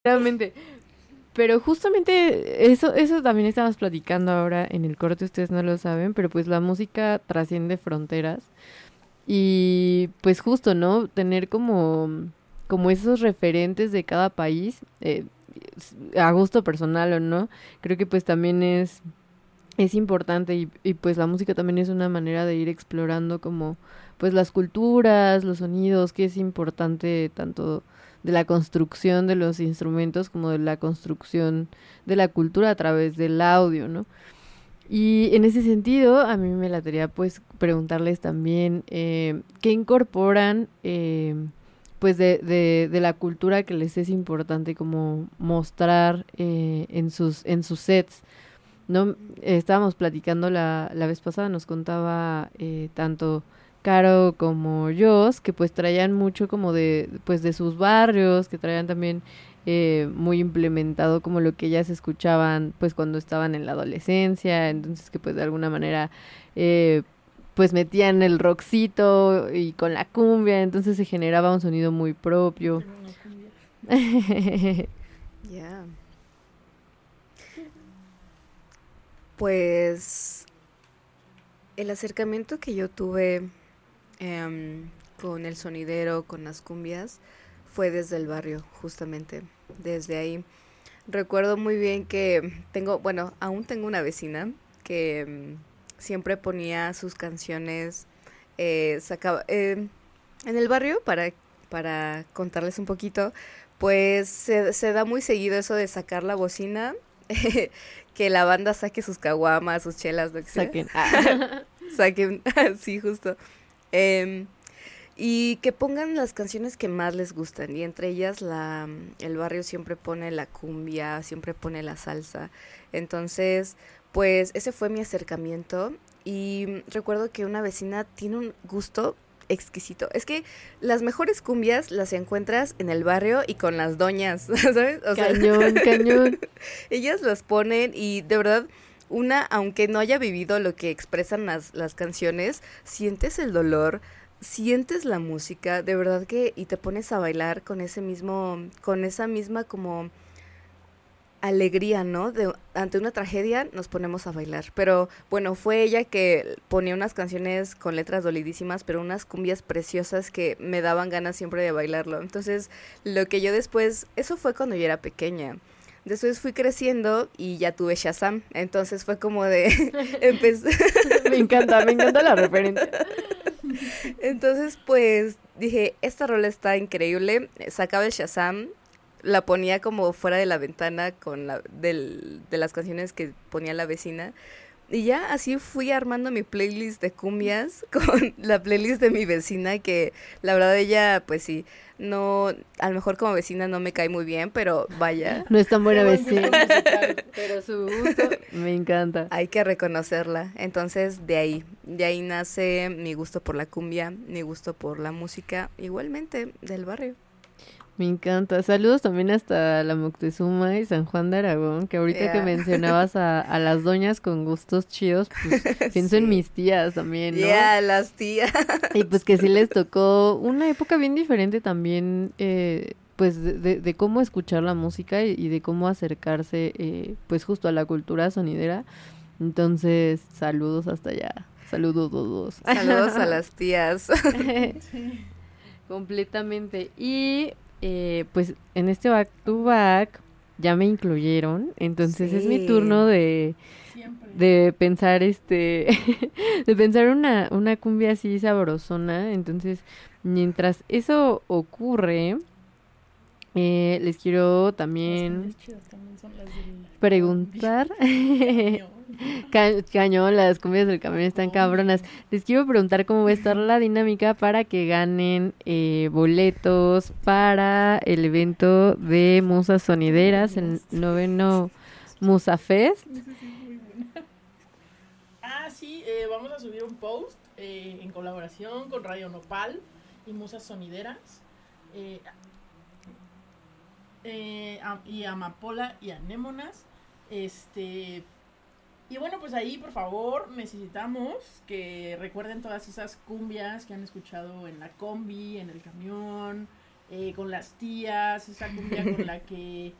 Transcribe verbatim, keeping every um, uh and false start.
Realmente. Pero justamente eso, eso también estamos platicando ahora en el corte, ustedes no lo saben, pero pues la música trasciende fronteras y pues justo, ¿no? Tener como, como esos referentes de cada país, eh, a gusto personal o no, creo que pues también es, es importante y, y pues la música también es una manera de ir explorando como pues las culturas, los sonidos, que es importante tanto de la construcción de los instrumentos como de la construcción de la cultura a través del audio, ¿no? Y en ese sentido, a mí me latería pues preguntarles también eh, qué incorporan eh, pues de, de, de la cultura que les es importante como mostrar eh, en sus en sus sets, ¿no? Eh, estábamos platicando la, la vez pasada, nos contaba eh, tanto Caro como Jos, que pues traían mucho como de, pues de sus barrios, que traían también eh, muy implementado como lo que ellas escuchaban pues cuando estaban en la adolescencia, entonces que pues de alguna manera eh, pues metían el rockcito y con la cumbia, entonces se generaba un sonido muy propio. Pero no cumbia. Ya. Yeah. Pues el acercamiento que yo tuve eh, con el sonidero, con las cumbias, fue desde el barrio, justamente. Desde ahí. Recuerdo muy bien que tengo, bueno, aún tengo una vecina que um, siempre ponía sus canciones, eh, sacaba, eh, en el barrio, para, para contarles un poquito, pues se, se da muy seguido eso de sacar la bocina, que la banda saque sus caguamas, sus chelas, lo que sea. Saquen. Ah. Saquen, sí, justo. Eh, y que pongan las canciones que más les gustan. Y entre ellas la, el barrio siempre pone la cumbia, siempre pone la salsa. Entonces, pues ese fue mi acercamiento. Y recuerdo que una vecina tiene un gusto exquisito. Es que las mejores cumbias las encuentras en el barrio y con las doñas, ¿sabes? O sea, Cañón, cañón. ellas las ponen y de verdad, una, aunque no haya vivido lo que expresan las, las canciones, sientes el dolor, sientes la música, de verdad que, y te pones a bailar con ese mismo, con esa misma como alegría, ¿no? De, ante una tragedia nos ponemos a bailar. Pero bueno, fue ella que ponía unas canciones con letras dolidísimas, pero unas cumbias preciosas que me daban ganas siempre de bailarlo. Entonces, lo que yo después, eso fue cuando yo era pequeña. Después fui creciendo y ya tuve Shazam. Entonces fue como de... empecé... Me encanta, me encanta la referencia. Entonces, pues dije, esta rola está increíble. Sacaba el Shazam, la ponía como fuera de la ventana con la, del, de las canciones que ponía la vecina. Y ya así fui armando mi playlist de cumbias con la playlist de mi vecina, que la verdad ella, pues sí, no, a lo mejor como vecina no me cae muy bien, pero vaya. No es tan buena Qué buen gusto vecina, musical. pero su gusto me encanta. Hay que reconocerla. Entonces, de ahí, de ahí nace mi gusto por la cumbia, mi gusto por la música, igualmente del barrio. Me encanta. Saludos también hasta la Moctezuma y San Juan de Aragón, que ahorita que Yeah. mencionabas a, a las doñas con gustos chidos, pues pienso en Sí. mis tías también, ¿no? Ya, yeah, las tías. Y pues que sí les tocó una época bien diferente también, eh, pues de, de, de cómo escuchar la música y, y de cómo acercarse, eh, pues justo a la cultura sonidera. Entonces, saludos hasta allá. Saludos todos. Saludos a las tías. Sí. Completamente. Y eh, pues en este back to back ya me incluyeron. Entonces es mi Sí. turno de, Siempre. de pensar este de pensar una, una cumbia así sabrosona. Entonces, mientras eso ocurre, eh, les quiero Las también cumbias chidas también son las del preguntar. camión. Ca- cañón, las cumbias del camión están No, cabronas. Les quiero preguntar cómo va a estar la dinámica para que ganen eh, boletos para el evento de Musas Sonideras, el noveno Musa Fest. esa sí es muy buena. Ah, sí, eh, vamos a subir un post eh, en colaboración con Radio Nopal y Musas Sonideras. Eh, eh, a- y Amapola y Anémonas. Este. Y bueno, pues ahí por favor necesitamos que recuerden todas esas cumbias que han escuchado en la combi, en el camión, eh, con las tías, esa cumbia con la que